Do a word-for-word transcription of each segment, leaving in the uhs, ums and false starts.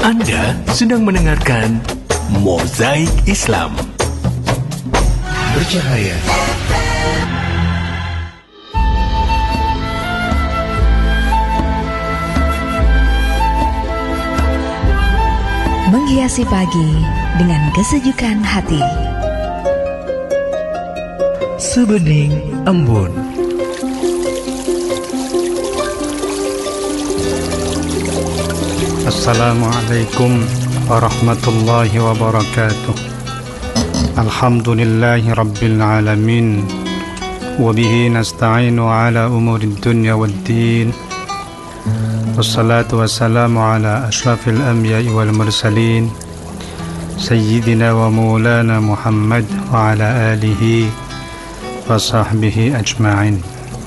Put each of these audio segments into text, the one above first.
Anda sedang mendengarkan Mozaik Islam. Bercahaya. Menghiasi pagi dengan kesejukan hati. Sebening embun. Assalamualaikum warahmatullahi wabarakatuh. Alhamdulillahi rabbil alamin. Wabihi nasta'inu ala umurid dunya waddin. Wassalatu wassalamu ala ashrafil anbiya'i wal mursalin Sayyidina wa maulana Muhammad wa ala alihi wa sahbihi ajma'in.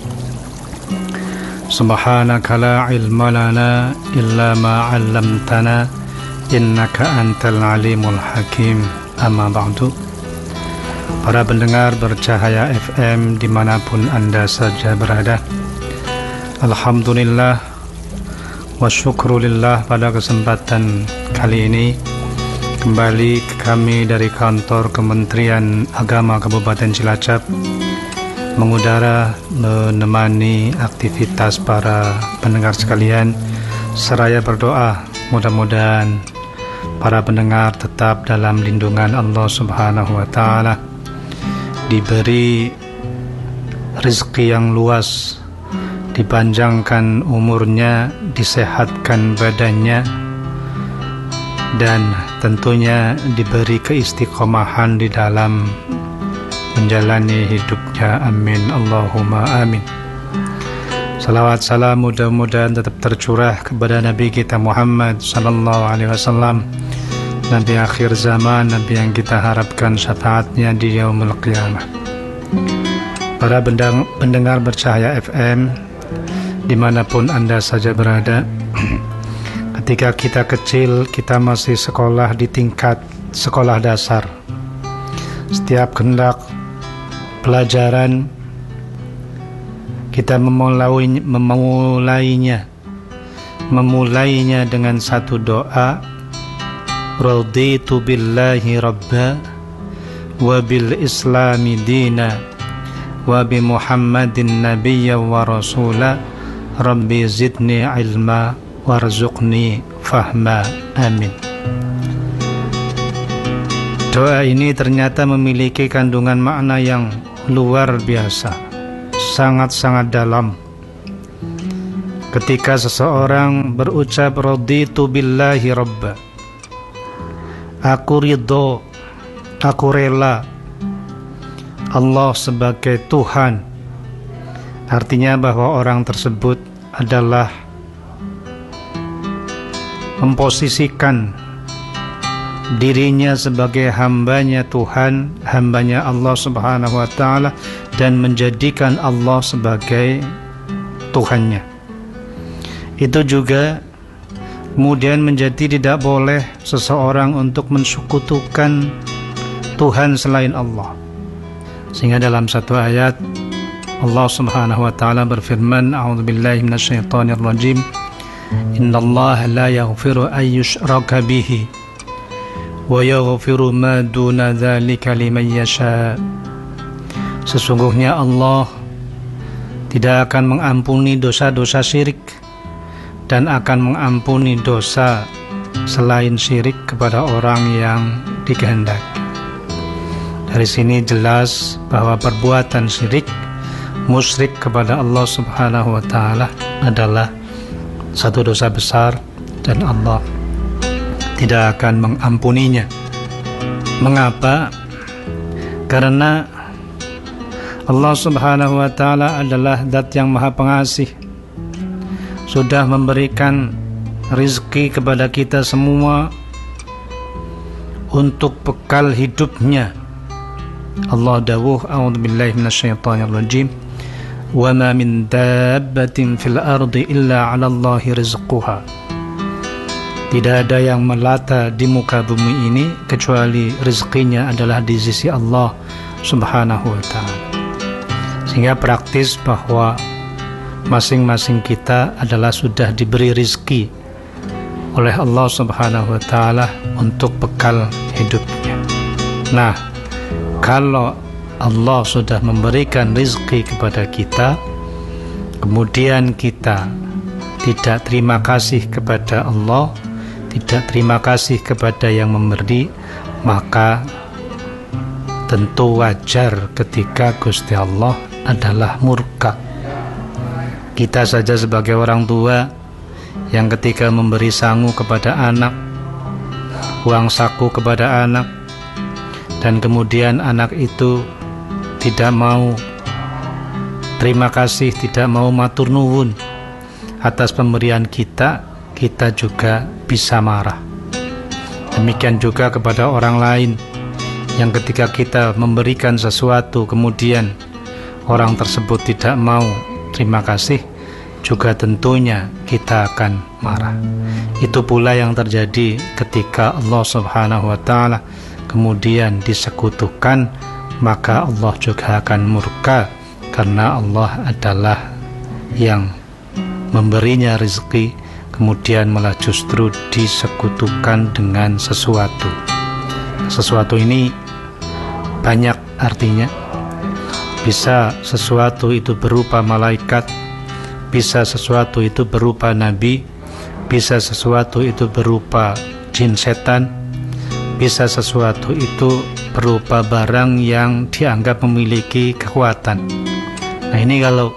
Subhanaka la ilma lana illa ma 'allamtana innaka antal alimul hakim. Amma ba'du. Para pendengar Bercahaya F M dimanapun Anda saja berada, alhamdulillah wa syukrulillah, pada kesempatan kali ini kembali kami dari kantor Kementerian Agama Kabupaten Cilacap mengudara menemani aktivitas para pendengar sekalian, seraya berdoa mudah-mudahan para pendengar tetap dalam lindungan Allah Subhanahu wa Ta'ala, diberi rezeki yang luas, dipanjangkan umurnya, disehatkan badannya, dan tentunya diberi keistiqomahan di dalam menjalani hidupnya. Amin Allahumma amin. Salawat salam mudah-mudahan tetap tercurah kepada Nabi kita Muhammad sallallahu alaihi wasallam, Nabi akhir zaman, Nabi yang kita harapkan syafaatnya di yaumul qiyamah. Para pendengar Bercahaya F M dimanapun Anda saja berada, ketika kita kecil, kita masih sekolah di tingkat sekolah dasar, setiap hendak pelajaran kita memulai, memulainya memulainya dengan satu doa, raditu billahi rabba wa bil islami dina wa bi muhammadin nabiyya wa rasula rabbi zidni ilma warzuqni fahma. Amin. Doa ini ternyata memiliki kandungan makna yang luar biasa, sangat-sangat dalam. Ketika seseorang berucap raditu billahi rabba, aku ridho, aku rela Allah sebagai Tuhan, artinya bahwa orang tersebut adalah memposisikan dirinya sebagai hambanya Tuhan, hambanya Allah Subhanahu wa Ta'ala, dan menjadikan Allah sebagai Tuhannya. Itu juga kemudian menjadi tidak boleh seseorang untuk mensekutukan Tuhan selain Allah. Sehingga dalam satu ayat Allah Subhanahu wa Ta'ala berfirman, a'udzubillahi minasyaitonir rajim, innallaha la yaghfiru an yushraka bihi wa yaghfiru ma duna dzalika liman yasha. Sesungguhnya Allah tidak akan mengampuni dosa-dosa syirik dan akan mengampuni dosa selain syirik kepada orang yang dikehendaki. Dari sini jelas bahwa perbuatan syirik, musyrik kepada Allah Subhanahu wa Ta'ala adalah satu dosa besar dan Allah tidak akan mengampuninya. Mengapa? Karena Allah Subhanahu wa Ta'ala adalah Zat yang Maha Pengasih, sudah memberikan rizki kepada kita semua untuk bekal hidupnya. Allah dawuh, a'udzubillahi minasyaitonir rajim, wa ma min dabbatin fil ardi illa 'ala Allahi rizquha. Tidak ada yang melata di muka bumi ini kecuali rezekinya adalah di sisi Allah Subhanahu wa Ta'ala. Sehingga praktis bahwa masing-masing kita adalah sudah diberi rizki oleh Allah Subhanahu wa Ta'ala untuk bekal hidupnya. Nah, kalau Allah sudah memberikan rizki kepada kita, kemudian kita tidak terima kasih kepada Allah, tidak terima kasih kepada yang memberi, maka tentu wajar ketika Gusti Allah adalah murka. Kita saja sebagai orang tua yang ketika memberi sangu kepada anak, uang saku kepada anak, dan kemudian anak itu tidak mau terima kasih, tidak mau matur nuwun atas pemberian kita, kita juga bisa marah. Demikian juga kepada orang lain yang ketika kita memberikan sesuatu kemudian orang tersebut tidak mau terima kasih, juga tentunya kita akan marah. Itu pula yang terjadi ketika Allah Subhanahu wa Ta'ala kemudian disekutukan, maka Allah juga akan murka, karena Allah adalah yang memberinya rezeki, kemudian malah justru disekutukan dengan sesuatu. Sesuatu ini banyak artinya. Bisa sesuatu itu berupa malaikat, bisa sesuatu itu berupa nabi, bisa sesuatu itu berupa jin setan, bisa sesuatu itu berupa barang yang dianggap memiliki kekuatan. Nah, ini kalau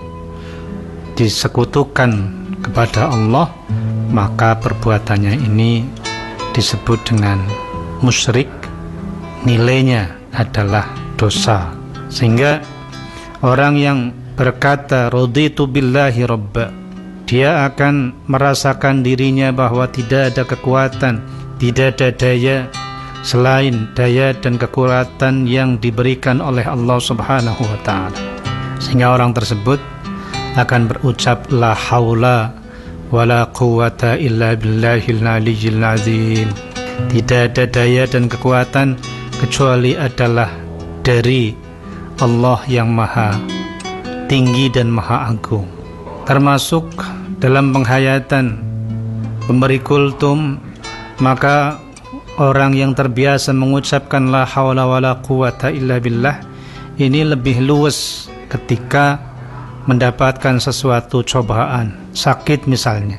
disekutukan kepada Allah, maka perbuatannya ini disebut dengan musyrik, nilainya adalah dosa. Sehingga orang yang berkata raditu billahi rabba, dia akan merasakan dirinya bahwa tidak ada kekuatan, tidak ada daya selain daya dan kekuatan yang diberikan oleh Allah Subhanahu wa Ta'ala. Sehingga orang tersebut akan berucap la haula wala quwata illa billahil aliyyil azim. Tidak ada daya dan kekuatan kecuali adalah dari Allah yang maha tinggi dan maha agung. Termasuk dalam penghayatan pemberi kultum, maka orang yang terbiasa mengucapkan la haula wala quwata illa billah ini lebih luwes ketika mendapatkan sesuatu cobaan, sakit misalnya,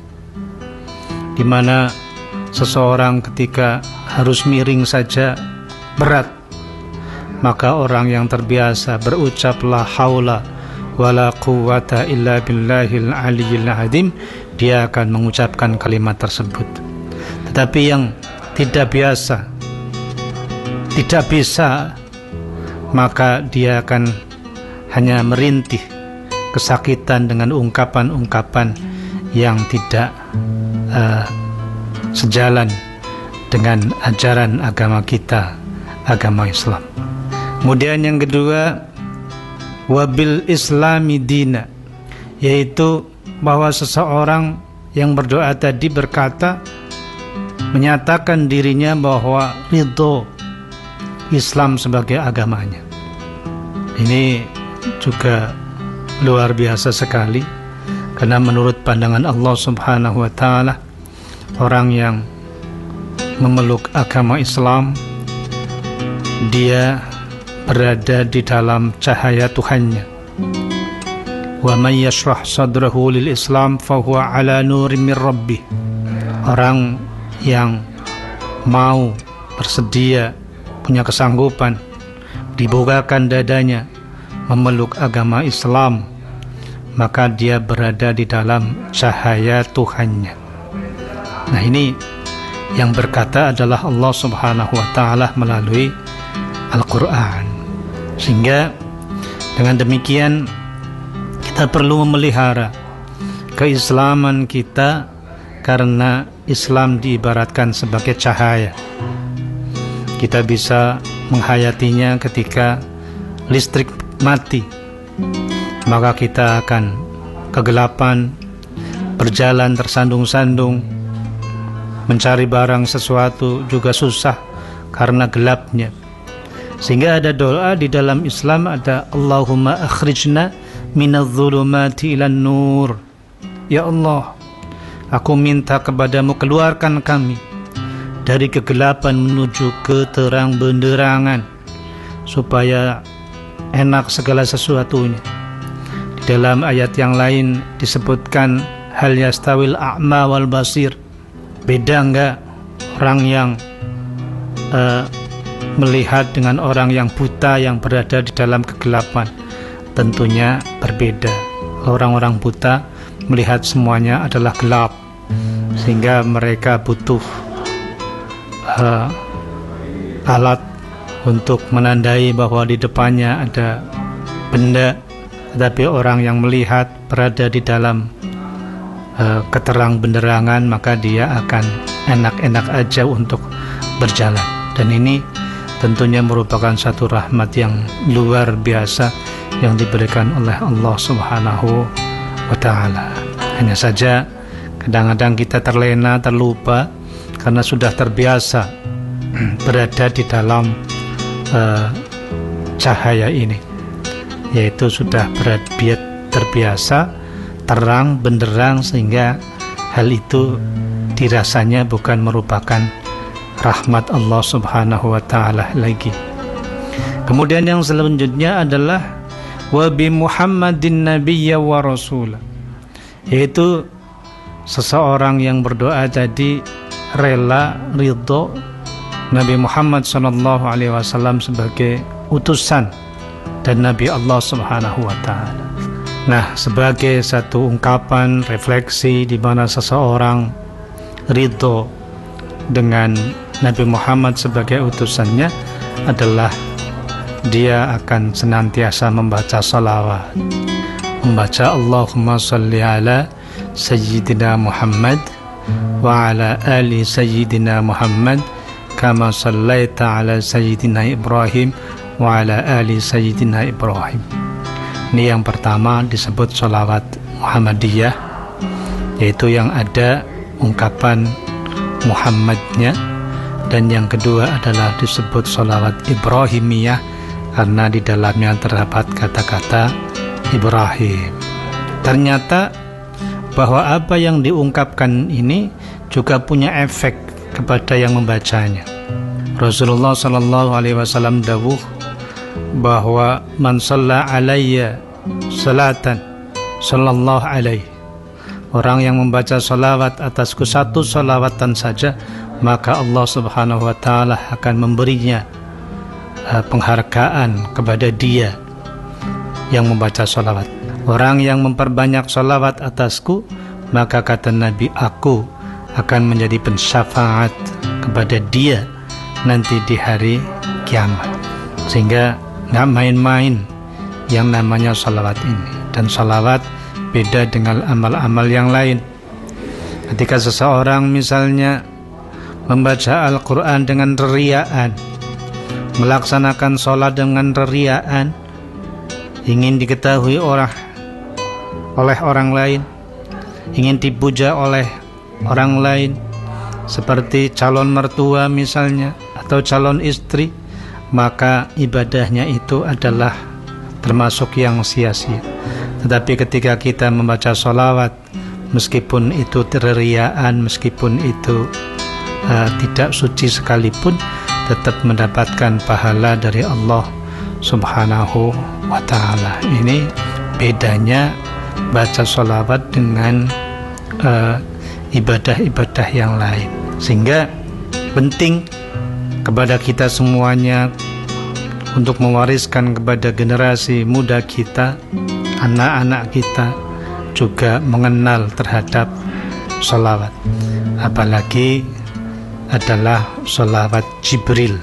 di mana seseorang ketika harus miring saja berat, maka orang yang terbiasa berucap la haula wala quwata illa billahil aliyyil azim, dia akan mengucapkan kalimat tersebut. Tetapi yang tidak biasa, tidak bisa, maka dia akan hanya merintih kesakitan dengan ungkapan-ungkapan yang tidak uh, sejalan dengan ajaran agama kita, agama Islam. Kemudian yang kedua, wabil islami dina, yaitu bahwa seseorang yang berdoa tadi berkata, menyatakan dirinya bahwa ridho Islam sebagai agamanya. Ini juga luar biasa sekali, karena menurut pandangan Allah Subhanahu wa Ta'ala, orang yang memeluk agama Islam, dia berada di dalam cahaya Tuhannya. Wa may yashrah sadrahu lil Islam fa huwa ala nurin min rabbih. Orang yang mau bersedia, punya kesanggupan, dibukakan dadanya memeluk agama Islam, maka dia berada di dalam cahaya Tuhannya. Nah, ini yang berkata adalah Allah Subhanahu wa Ta'ala melalui Al-Quran. Sehingga dengan demikian kita perlu memelihara keislaman kita, karena Islam diibaratkan sebagai cahaya. Kita bisa menghayatinya ketika listrik mati, maka kita akan kegelapan, berjalan tersandung-sandung, mencari barang sesuatu juga susah karena gelapnya. Sehingga ada doa di dalam Islam, ada Allahumma akhrijna minadh-dhulumati ilan nur. Ya Allah, Aku minta kepadamu, keluarkan kami dari kegelapan menuju ke terang benderangan, supaya enak segala sesuatunya. Di dalam ayat yang lain disebutkan, hal yastawil a'ma wal basir, beda enggak orang yang uh, melihat dengan orang yang buta yang berada di dalam kegelapan? Tentunya berbeda. Orang-orang buta melihat semuanya adalah gelap, sehingga mereka butuh uh, alat untuk menandai bahwa di depannya ada benda. Tetapi orang yang melihat berada di dalam uh, keterang benderangan, maka dia akan enak-enak aja untuk berjalan. Dan ini tentunya merupakan satu rahmat yang luar biasa yang diberikan oleh Allah Subhanahu wa ta'ala. Hanya saja kadang-kadang kita terlena, terlupa karena sudah terbiasa berada di dalam uh, cahaya ini, yaitu sudah terbiasa terang benderang, sehingga hal itu dirasanya bukan merupakan rahmat Allah Subhanahu wa ta'ala lagi. Kemudian yang selanjutnya adalah wa bi Muhammadin nabiyya wa rasulah, yaitu seseorang yang berdoa tadi rela ridho Nabi Muhammad sallallahu alaihi wasallam sebagai utusan dan Nabi Allah Subhanahu wa ta'ala. Nah, sebagai satu ungkapan refleksi di mana seseorang ridho dengan Nabi Muhammad sebagai utusannya adalah dia akan senantiasa membaca salawat, membaca Allahumma salli ala Sayyidina Muhammad wa ala ali Sayyidina Muhammad kama sallaita ala Sayyidina Ibrahim wa ala ali Sayyidina Ibrahim. Ini yang pertama disebut salawat Muhammadiyah, yaitu yang ada ungkapan Muhammadnya. Dan yang kedua adalah disebut salawat Ibrahimiyah, karena di dalamnya terdapat kata-kata Ibrahim. Ternyata bahwa apa yang diungkapkan ini juga punya efek kepada yang membacanya. Rasulullah sallallahu alaihi wasallam dawuh bahwa man shalla alayya salatan sallallahu alaihi, orang yang membaca salawat atasku satu salawatan saja, maka Allah Subhanahu wa ta'ala akan memberinya uh, penghargaan kepada dia yang membaca salawat. Orang yang memperbanyak salawat atasku, maka kata Nabi, aku akan menjadi pensyafaat kepada dia nanti di hari kiamat. Sehingga gak main-main yang namanya salawat ini. Dan salawat beda dengan amal-amal yang lain. Ketika seseorang misalnya membaca Al-Quran dengan reriaan, melaksanakan sholat dengan reriaan, ingin diketahui orang oleh orang lain, ingin dipuja oleh orang lain, seperti calon mertua misalnya atau calon istri, maka ibadahnya itu adalah termasuk yang sia-sia. Tetapi ketika kita membaca sholawat, meskipun itu reriaan, meskipun itu uh, tidak suci sekalipun, tetap mendapatkan pahala dari Allah Subhanahu wa ta'ala. Ini bedanya baca sholawat dengan uh, ibadah-ibadah yang lain. Sehingga penting kepada kita semuanya untuk mewariskan kepada generasi muda kita, anak-anak kita, juga mengenal terhadap sholawat. Apalagi adalah sholawat Jibril.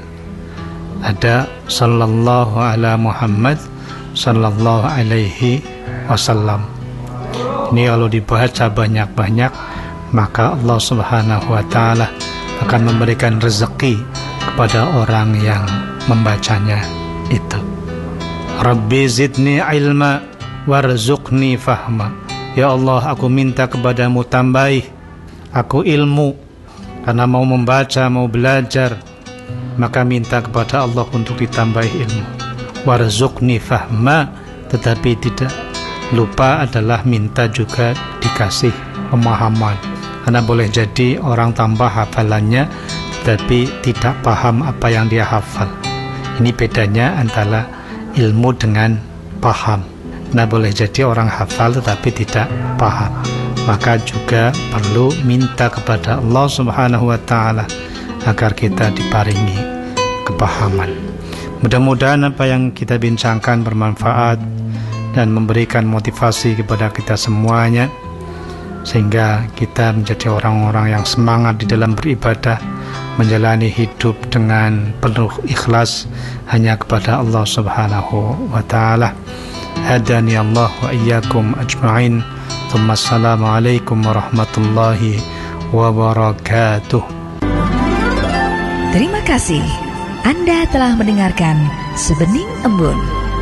Ada sallallahu ala Muhammad sallallahu alaihi wasallam. Ini kalau dibaca banyak-banyak, maka Allah Subhanahu wa ta'ala akan memberikan rezeki kepada orang yang membacanya itu. Rabbi zidni ilma warzuqni fahma. Ya Allah, aku minta kepadamu tambahi aku ilmu, karena mau membaca, mau belajar, maka minta kepada Allah untuk ditambahi ilmu. Warzuqni fahma, tetapi tidak lupa adalah minta juga dikasih pemahaman, Karena boleh jadi orang tambah hafalannya tetapi tidak paham apa yang dia hafal. Ini bedanya antara ilmu dengan paham. Nah, boleh jadi orang hafal tetapi tidak paham. Maka juga perlu minta kepada Allah Subhanahu wa Ta'ala agar kita diparingi kepahaman. Mudah-mudahan apa yang kita bincangkan bermanfaat dan memberikan motivasi kepada kita semuanya, sehingga kita menjadi orang-orang yang semangat di dalam beribadah, menjalani hidup dengan penuh ikhlas hanya kepada Allah Subhanahu wa Ta'ala. Hadani Allah wa iyyakum ajma'in. Thumma assalamualaikum warahmatullahi wabarakatuh. Terima kasih. Anda telah mendengarkan Sebening Embun.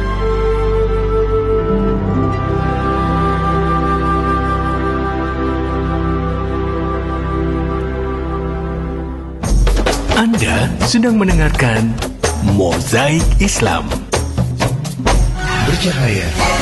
Anda sedang mendengarkan Mozaik Islam. Bercahaya